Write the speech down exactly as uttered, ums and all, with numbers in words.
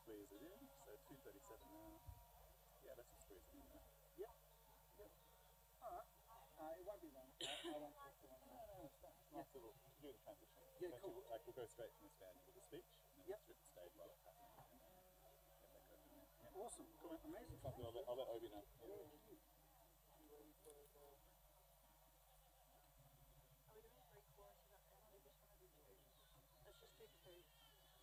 squeeze it in. So two thirty-seven now. Yeah, let's just squeeze it in there. Yep. Yep. Alright. Uh, it won't be long. I, I won't talk for long. No, no, no, it's fine. It's nice little, do the transition. Yeah, cool. Like we'll go straight from this band to the speech, and then Yep. strip the stage while it's happening. And then get that going. Yeah. Awesome. Cool, man. Amazing. Sounds good. I'll let, I'll let Obi know.